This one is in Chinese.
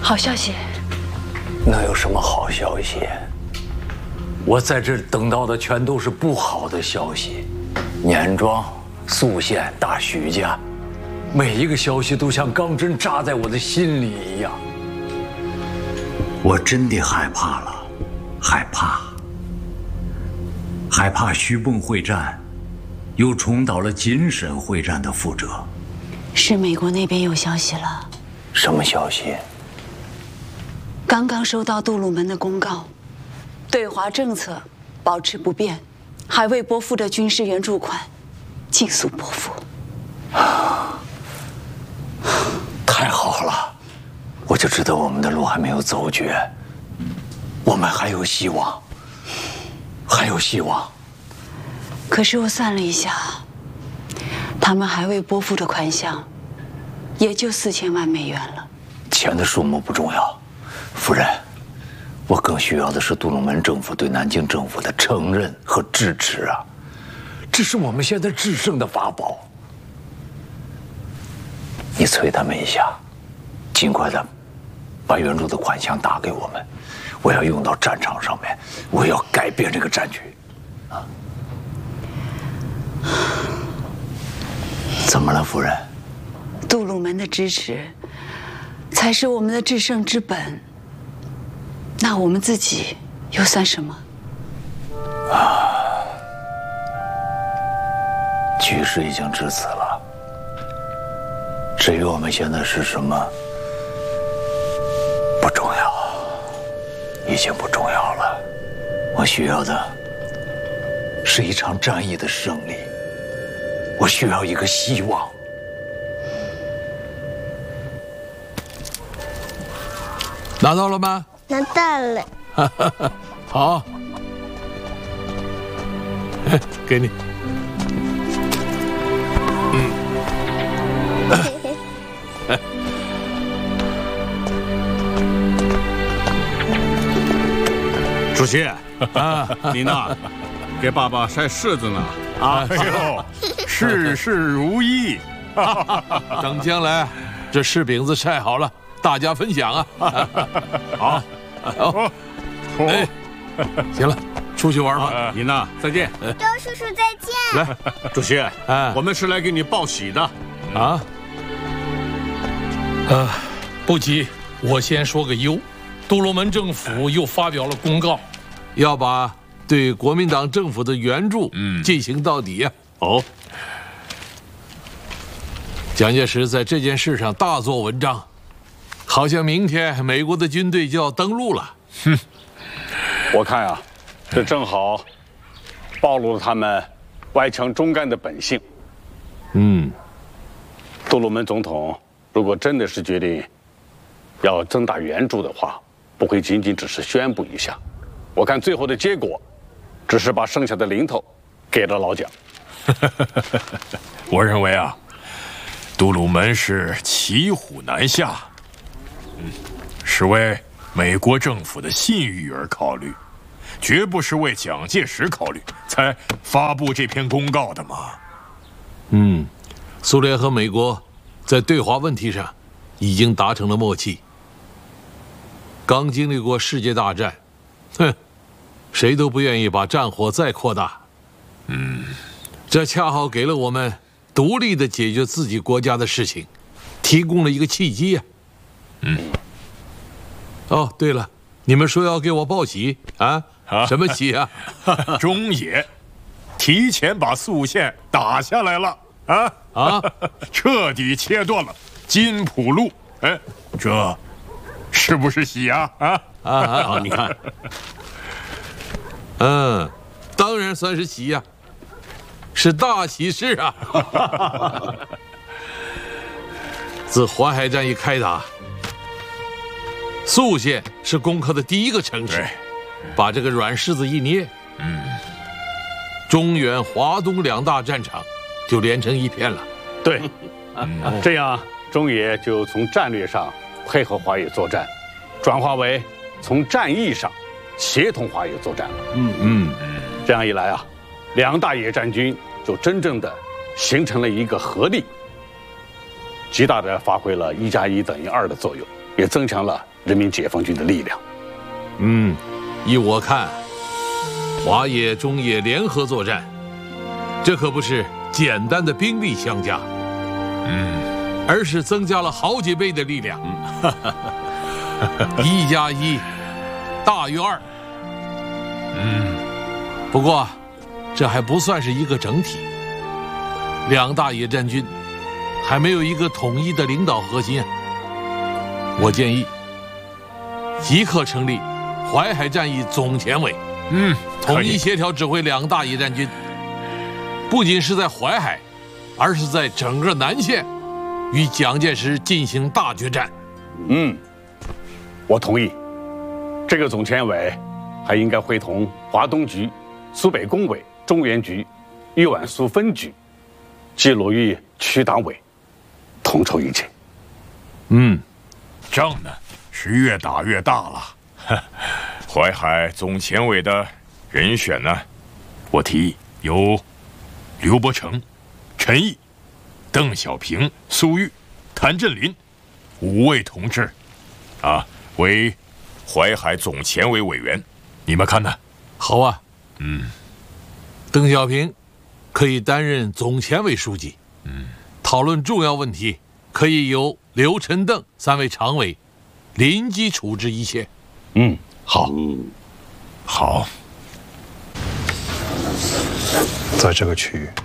好消息。 能有什么好消息？我在这儿等到的全都是不好的消息。年庄、宿县、大徐家，每一个消息都像钢针扎在我的心里一样。我真的害怕了，害怕徐蚌会战又重蹈了锦沈会战的覆辙。 是美国那边有消息了。 什么消息？ 刚刚收到杜鲁门的公告，对华政策保持不变，还未拨付的军事援助款尽速拨付。 太好了，我就知道我们的路还没有走绝，我们还有希望，还有希望。 可是我算了一下，他们还未拨付的款项，也就4000万美元了。 钱的数目不重要，夫人，我更需要的是杜鲁门政府对南京政府的承认和支持啊！这是我们现在制胜的法宝。你催他们一下，尽快的把援助的款项打给我们，我要用到战场上面，我要改变这个战局。啊？怎么了，夫人？ 杜鲁门的支持才是我们的制胜之本。那我们自己又算什么？ 局势已经至此了，至于我们现在是什么，不重要，已经不重要了。我需要的是一场战役的胜利，我需要一个希望。 拿到了吗？ 拿到了。 好，给你。 主席啊，你呢？给爸爸晒柿子呢。啊， 哎呦，事事如意。等将来这柿饼子晒好了，大家分享啊。好，好，哎，行了，出去玩吧。 你呢？再见。 周叔叔再见。 来，主席，我们是来给你报喜的。 啊？不急，我先说个忧。杜鲁门政府又发表了公告，要把对国民党政府的援助进行到底呀。 哦， 蒋介石在这件事上大做文章，好像明天美国的军队就要登陆了。 哼，我看啊，这正好暴露了他们歪强中干的本性。杜鲁门总统如果真的是决定要增大援助的话，不会仅仅只是宣布一下，我看最后的结果，只是把剩下的零头给了老蒋。 我认为啊，杜鲁门是骑虎难下，是为美国政府的信誉而考虑，绝不是为蒋介石考虑才发布这篇公告的嘛。 苏联和美国在对华问题上已经达成了默契。刚经历过世界大战，谁都不愿意把战火再扩大。这恰好给了我们独立的解决自己国家的事情，提供了一个契机呀。哦，对了，你们说要给我报喜啊？什么喜啊？ 中野提前把宿县打下来了啊！彻底切断了金浦路。哎，这是不是喜啊？ 好，你看， 当然算是喜呀，是大喜事啊！自淮海战役开打，宿县是攻克的第一个城市，把这个软柿子一捏，中原、华东两大战场就连成一片了。 对，这样中野就从战略上配合华野作战，转化为从战役上协同华野作战了。这样一来啊，两大野战军就真正的形成了一个合力，极大的发挥了1+1等于2的作用，也增强了人民解放军的力量。 依我看，华野、中野联合作战，这可不是简单的兵力相加，而是增加了好几倍的力量。1加1大于2。不过，这还不算是一个整体。2大野战军还没有一个统一的领导核心啊。我建议即刻成立淮海战役总前委，统一协调指挥2大野战军，不仅是在淮海，而是在整个南线与蒋介石进行大决战。 我同意。这个总前委还应该会同华东局、苏北工委、中原局、豫皖苏分局及鲁豫区党委统筹一切。 仗呢是越打越大了。淮海总前委的人选呢，我提议由刘伯承、陈毅、邓小平、苏玉、谭震林5位同志，为淮海总前委委员，你们看呢？ 好啊。邓小平可以担任总前委书记。讨论重要问题可以由刘、陈、邓3位常委临机处置一切。 好。 好。 在这个区域，